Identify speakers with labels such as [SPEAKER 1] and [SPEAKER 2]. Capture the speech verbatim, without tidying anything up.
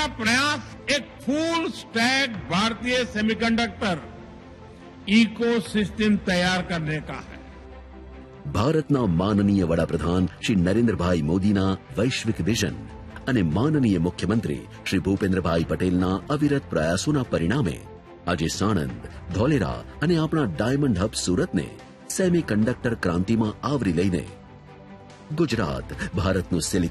[SPEAKER 1] हमारा प्रयास एक फुल स्टैक भारतीय सेमीकंडक्टर इकोसिस्टम तैयार करने का है.
[SPEAKER 2] ભારતના માનનીય વડાપ્રધાન શ્રી નરેન્દ્રભાઈ મોદીના વૈશ્વિક વિઝન અને માનનીય મુખ્યમંત્રી શ્રી ભૂપેન્દ્રભાઈ પટેલના અવિરત પ્રયાસોના પરિણામે આજે સાણંદ, ધોલેરા અને આપણા ડાયમંડ હબ સુરતને સેમી કન્ડક્ટર ક્રાંતિમાં આવરી લઈને ગુજરાત ભારતનું સિલિકોન